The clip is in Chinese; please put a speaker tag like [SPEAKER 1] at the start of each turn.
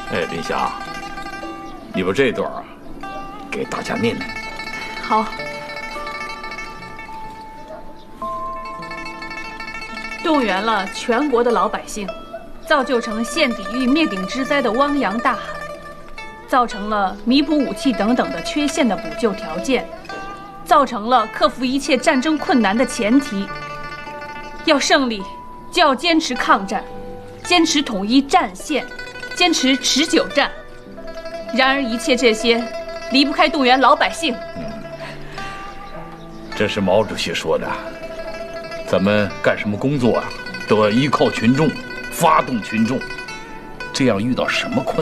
[SPEAKER 1] 哎，林霞，你把这段给大家念念。
[SPEAKER 2] 好。动员了全国的老百姓，造就成现抵御灭顶之灾的汪洋大海，造成了弥补武器等等的缺陷的补救条件，造成了克服一切战争困难的前提。要胜利，就要坚持抗战，坚持统一战线，坚持持久战。然而一切这些离不开动员老百姓。
[SPEAKER 1] 这是毛主席说的。咱们干什么工作啊，都要依靠群众，发动群众。这样遇到什么困